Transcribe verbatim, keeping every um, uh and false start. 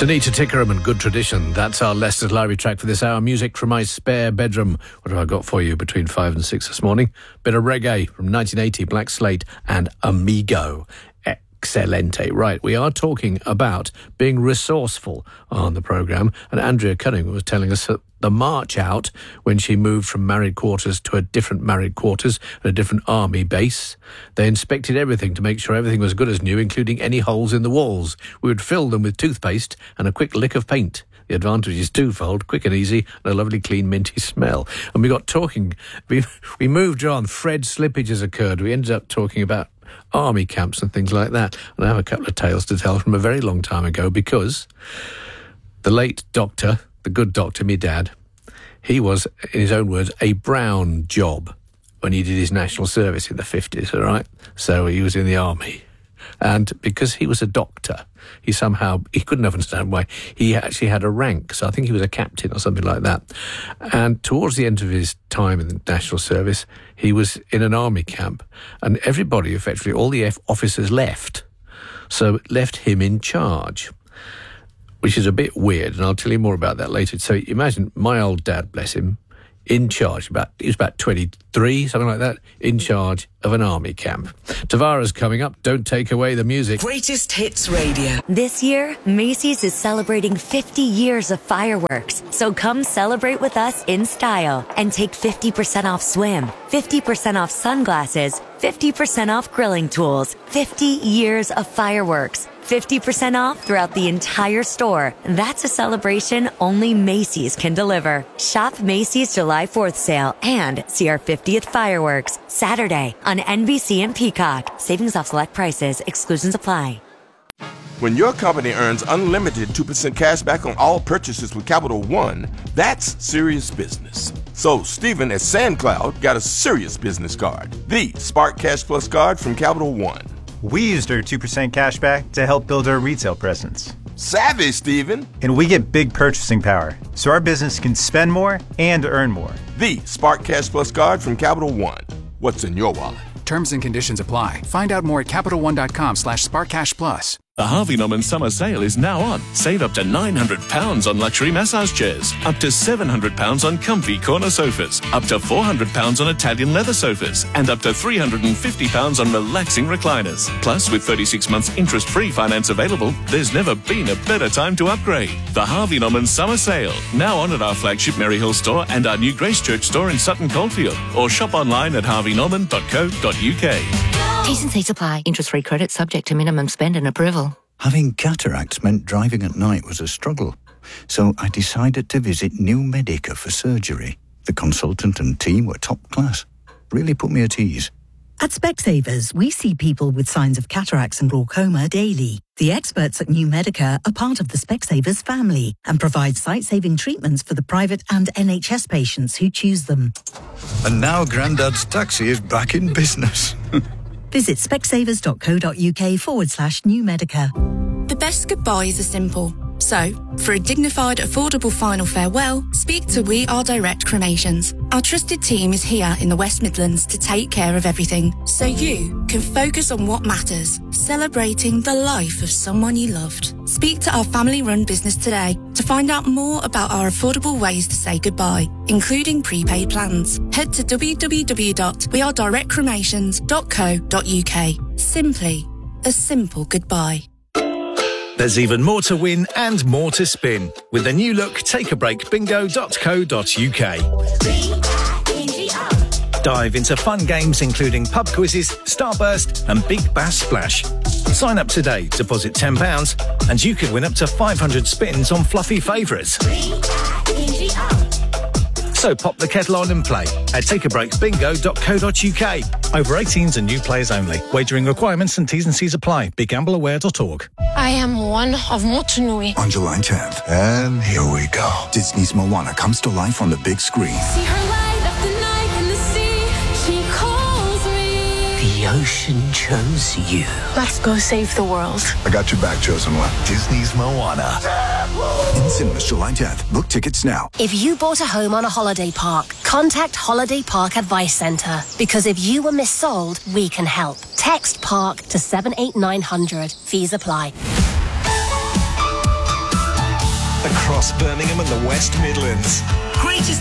Tanita Tikaram and Good Tradition. That's our Leicester's Library track for this hour. Music from my spare bedroom. What have I got for you between five and six this morning? Bit of reggae from nineteen eighty, Black Slate and Amigo. Excelente. Right, we are talking about being resourceful on the programme, and Andrea Cunningham was telling us that the march out when she moved from married quarters to a different married quarters at a different army base. They inspected everything to make sure everything was good as new, including any holes in the walls. We would fill them with toothpaste and a quick lick of paint. The advantage is twofold, quick and easy, and a lovely clean minty smell. And we got talking, we, we moved on, Fred slippages occurred. We ended up talking about army camps and things like that. And I have a couple of tales to tell from a very long time ago, because the late doctor, the good doctor, me dad, he was, in his own words, a brown job when he did his national service in the fifties, all right? So he was in the army. And because he was a doctor, he somehow, he couldn't understand why, he actually had a rank. So I think he was a captain or something like that. And towards the end of his time in the national service, he was in an army camp. And everybody, effectively, all the F- officers left. So it left him in charge, which is a bit weird. And I'll tell you more about that later. So imagine my old dad, bless him, in charge, about he was about twenty-three, something like that, in charge of an army camp. Tavara's coming up. Don't take away the music. Greatest Hits Radio. This year, Macy's is celebrating fifty years of fireworks. So come celebrate with us in style and take fifty percent off swim, fifty percent off sunglasses, fifty percent off grilling tools, fifty years of fireworks. fifty percent off throughout the entire store. That's a celebration only Macy's can deliver. Shop Macy's July fourth sale and see our fiftieth fireworks Saturday on N B C and Peacock. Savings off select prices. Exclusions apply. When your company earns unlimited two percent cash back on all purchases with Capital One, that's serious business. So Stephen at SandCloud got a serious business card, the Spark Cash Plus card from Capital One. We used our two percent cash back to help build our retail presence. Savvy, Stephen. And we get big purchasing power, so our business can spend more and earn more. The Spark Cash Plus card from Capital One. What's in your wallet? Terms and conditions apply. Find out more at CapitalOne.com slash SparkCashPlus. The Harvey Norman Summer Sale is now on. Save up to nine hundred pounds on luxury massage chairs, up to seven hundred pounds on comfy corner sofas, up to four hundred pounds on Italian leather sofas, and up to three hundred fifty pounds on relaxing recliners. Plus, with thirty-six months interest-free finance available, there's never been a better time to upgrade. The Harvey Norman Summer Sale, now on at our flagship Maryhill store and our new Gracechurch store in Sutton Coldfield, or shop online at harvey norman dot co dot uk. T's and C's apply. Interest-free credit subject to minimum spend and approval. Having cataracts meant driving at night was a struggle, so I decided to visit New Medica for surgery. The consultant and team were top class. Really put me at ease. At Specsavers, we see people with signs of cataracts and glaucoma daily. The experts at New Medica are part of the Specsavers family and provide sight-saving treatments for the private and N H S patients who choose them. And now Grandad's taxi is back in business. Visit specsavers.co.uk forward slash New Medica. The best goodbyes are simple. So, for a dignified, affordable final farewell, speak to We Are Direct Cremations. Our trusted team is here in the West Midlands to take care of everything, so you can focus on what matters, celebrating the life of someone you loved. Speak to our family-run business today to find out more about our affordable ways to say goodbye, including prepaid plans. Head to w w w dot we are direct cremations dot co dot uk. Simply a simple goodbye. There's even more to win and more to spin with the new look take a break bingo dot co dot uk. Dive into fun games including pub quizzes, Starburst and Big Bass Splash. Sign up today, deposit ten pounds and you could win up to five hundred spins on fluffy favourites. So pop the kettle on and play at take a break bingo dot co dot uk. Over eighteens and new players only. Wagering requirements and T's and C's apply. be gamble aware dot org. I am one of Motunui. On July tenth. And here we go. Disney's Moana comes to life on the big screen. See her light up the night and the sea. She calls me. The ocean chose you. Let's go save the world. I got your back, chosen one. Disney's Moana. In cinemas July tenth. Book tickets now. If you bought a home on a holiday park, contact Holiday Park Advice Centre. Because if you were missold, we can help. Text PARK to seven eight nine hundred. Fees apply. across Birmingham and the West Midlands. Greatest